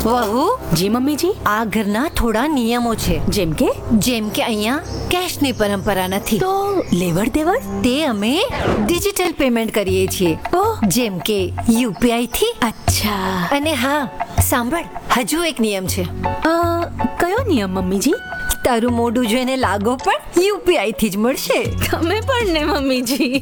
વહુ, જી મમ્મીજી. આ ઘરના થોડા નિયમો છે. જેમ કે? જેમ કે અહીંયા કેશની પરંપરા નથી. તો લેવડ દેવડ? તે અમે ડિજિટલ પેમેન્ટ કરીએ છીએ. ઓહ, જેમ કે યુપીઆઈ થી. અચ્છા. અને હા, સાંભળ, હજુ એક નિયમ છે. કયો નિયમ મમ્મીજી? તારું મોઢું જોઈને લાગો પણ યુપીઆઈ થી જ મળશે. તમે પણ ને મમ્મીજી.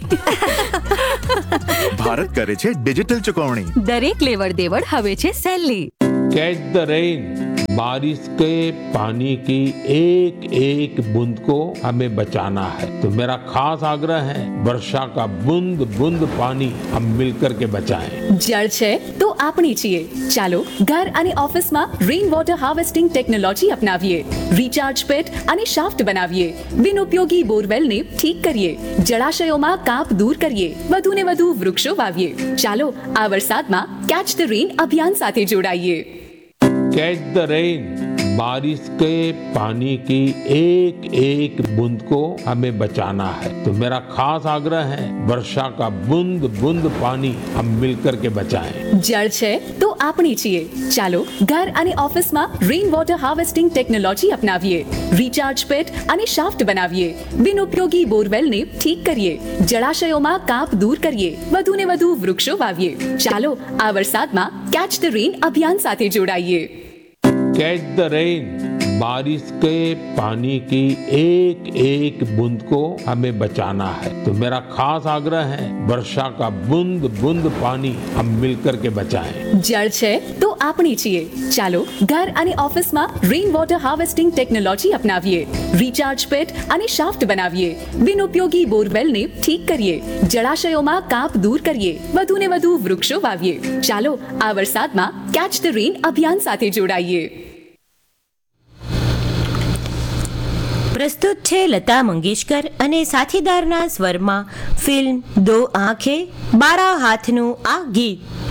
ભારત કરે છે ડિજિટલ ચુકવણી. દરેક લેવડ દેવડ હવે છે સહેલી. कैच द रेन, बारिश के पानी की एक एक बूंद को हमें बचाना है। तो मेरा खास आग्रह है, वर्षा का बूंद बूंद पानी हम मिलकर के बचाएं। જળ છે તો આપણી છીએ. ચાલો ઘર અને ઓફિસમાં rain water harvesting technology અપનાવીએ. Recharge પેટ અને શાફ્ટ બનાવીએ. બિનઉપયોગી બોરવેલને ઠીક કરીએ. જળાશયોમાં કાપ દૂર કરીએ. વધુને વધુ વૃક્ષો વાવીએ. ચાલો આ વરસાદમાં કેચ ધ રેન અભિયાન સાથે જોડાઈએ. कैच द रेन, बारिश के पानी की एक एक बूंद को हमें बचाना है। तो मेरा खास आग्रह है, वर्षा का बूंद बूंद पानी हम मिलकर के बचाएं। જળ છે તો આપણી છીએ. ચાલો ઘર અને ઓફિસમાં rain water harvesting technology અપનાવીએ. Recharge પેટ અને શાફ્ટ બનાવીએ. બિનઉપયોગી બોરવેલને ઠીક કરીએ. જળાશયોમાં કાપ દૂર કરીએ. વધુને વધુ વૃક્ષો વાવીએ. ચાલો આ વરસાદમાં કેચ ધ રેન અભિયાન સાથે જોડાઈએ. कैच द रेन, बारिश के पानी की एक एक बूंद को हमें बचाना है। तो मेरा खास आग्रह है, वर्षा का बूंद बूंद पानी हम मिलकर के बचाएं। જળ છે તો આપણી છીએ. ચાલો ઘર અને ઓફિસમાં rain water harvesting technology અપનાવીએ. Recharge પેટ અને શાફ્ટ બનાવીએ. બિનઉપયોગી બોરવેલને ઠીક કરીએ. જળાશયોમાં કાપ દૂર કરીએ. વધુને વધુ વૃક્ષો વાવીએ. ચાલો આ વરસાદમાં કેચ ધ રેન અભિયાન સાથે જોડાઈએ. પ્રસ્તુત છે લતા મંગેશકર અને સાથીદારના સ્વરમાં ફિલ્મ દો આંખે બારા હાથનું આ ગીત.